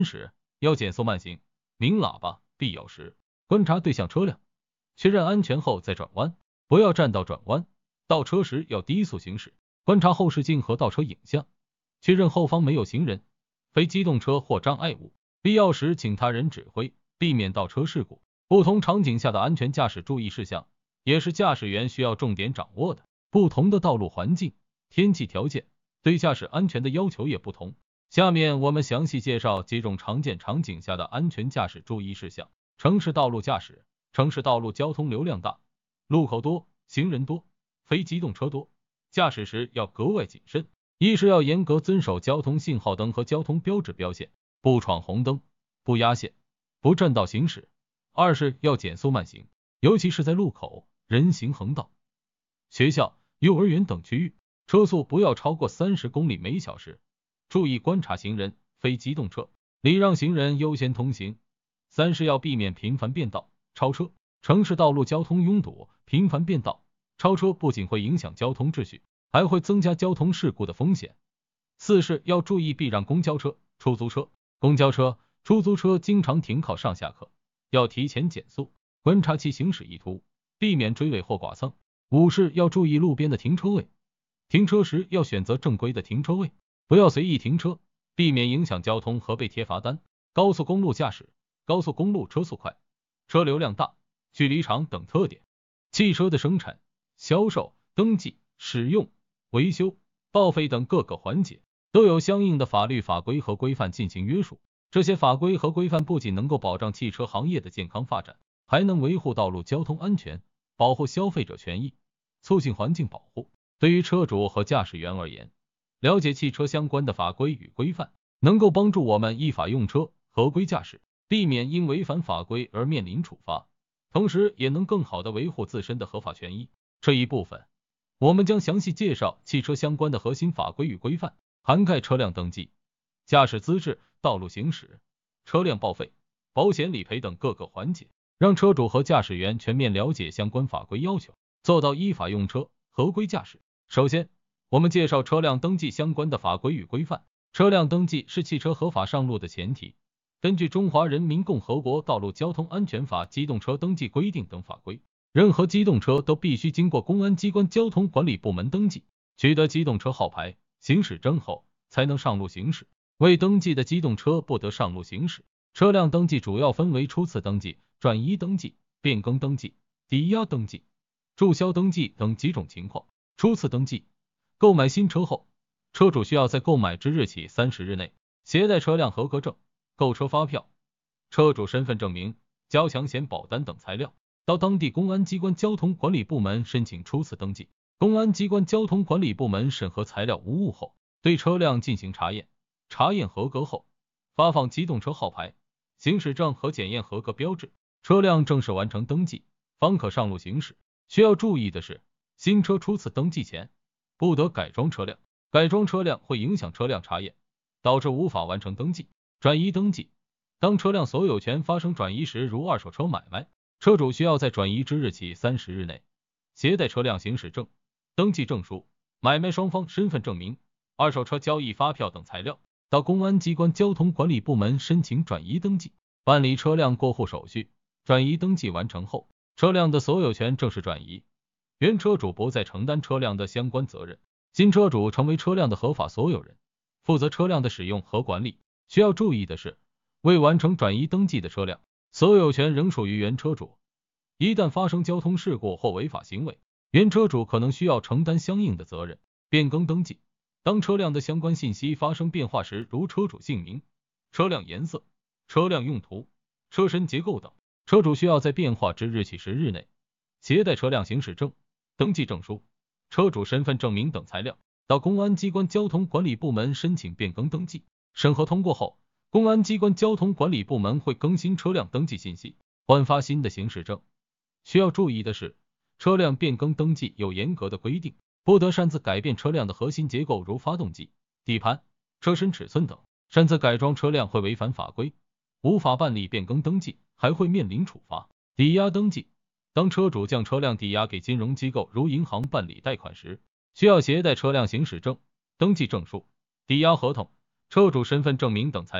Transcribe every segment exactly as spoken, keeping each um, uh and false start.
时要减速慢行，鸣喇叭，必要时观察对向车辆，确认安全后再转弯，不要占道转弯。倒车时要低速行驶，观察后视镜和倒车影像，确认后方没有行人、非机动车或障碍物，必要时请他人指挥，避免倒车事故。不同场景下的安全驾驶注意事项，也是驾驶员需要重点掌握的。不同的道路环境、天气条件对驾驶安全的要求也不同。下面我们详细介绍几种常见场景下的安全驾驶注意事项。城市道路驾驶，城市道路交通流量大，路口多，行人多，非机动车多，驾驶时要格外谨慎。一是要严格遵守交通信号灯和交通标志标线，不闯红灯，不压线，不占道行驶。二是要减速慢行，尤其是在路口、人行横道、学校、幼儿园等区域，车速不要超过三十公里每小时。注意观察行人、非机动车，礼让行人优先通行。三是要避免频繁变道、超车。城市道路交通拥堵，频繁变道、超车不仅会影响交通秩序，还会增加交通事故的风险。四是要注意避让公交车、出租车。公交车、出租车经常停靠上下客，要提前减速，观察其行驶意图，避免追尾或剐蹭。五是要注意路边的停车位，停车时要选择正规的停车位，不要随意停车，避免影响交通和被贴罚单。高速公路驾驶，高速公路车速快，车流量大，距离长等特点。汽车的生产、销售、登记、使用、维修、报废等各个环节都有相应的法律法规和规范进行约束。这些法规和规范不仅能够保障汽车行业的健康发展，还能维护道路交通安全，保护消费者权益，促进环境保护。对于车主和驾驶员而言，了解汽车相关的法规与规范，能够帮助我们依法用车、合规驾驶，避免因违反法规而面临处罚，同时也能更好地维护自身的合法权益。这一部分，我们将详细介绍汽车相关的核心法规与规范，涵盖车辆登记、驾驶资质、道路行驶、车辆报废、保险理赔等各个环节，让车主和驾驶员全面了解相关法规要求，做到依法用车、合规驾驶。首先，我们介绍车辆登记相关的法规与规范。车辆登记是汽车合法上路的前提。根据《中华人民共和国道路交通安全法》机动车登记规定等法规，任何机动车都必须经过公安机关交通管理部门登记，取得机动车号牌、行驶证后才能上路行驶。未登记的机动车不得上路行驶。车辆登记主要分为初次登记、转移登记、变更登记、抵押登记、注销登记等几种情况。初次登记，购买新车后，车主需要在购买之日起三十日内携带车辆合格证、购车发票、车主身份证明、交强险保单等材料，到当地公安机关交通管理部门申请初次登记。公安机关交通管理部门审核材料无误后，对车辆进行查验，查验合格后，发放机动车号牌、行驶证和检验合格标志，车辆正式完成登记，方可上路行驶。需要注意的是，新车初次登记前不得改装车辆，改装车辆会影响车辆查验，导致无法完成登记。转移登记，当车辆所有权发生转移时，如二手车买卖，车主需要在转移之日起三十日内携带车辆行驶证、登记证书、买卖双方身份证明、二手车交易发票等材料，到公安机关交通管理部门申请转移登记，办理车辆过户手续。转移登记完成后，车辆的所有权正式转移，原车主不再承担车辆的相关责任，新车主成为车辆的合法所有人，负责车辆的使用和管理。需要注意的是，未完成转移登记的车辆，所有权仍属于原车主。一旦发生交通事故或违法行为，原车主可能需要承担相应的责任。变更登记，当车辆的相关信息发生变化时，如车主姓名、车辆颜色、车辆用途、车身结构等，车主需要在变化之日起十日内携带车辆行驶证、登记证书、车主身份证明等材料，到公安机关交通管理部门申请变更登记。审核通过后，公安机关交通管理部门会更新车辆登记信息，换发新的行驶证。需要注意的是，车辆变更登记有严格的规定，不得擅自改变车辆的核心结构，如发动机、底盘、车身尺寸等。擅自改装车辆会违反法规，无法办理变更登记，还会面临处罚。抵押登记，当车主将车辆抵押给金融机构如银行办理贷款时，需要携带车辆行驶证、登记证书、抵押合同、车主身份证明等材料，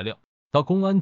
到公安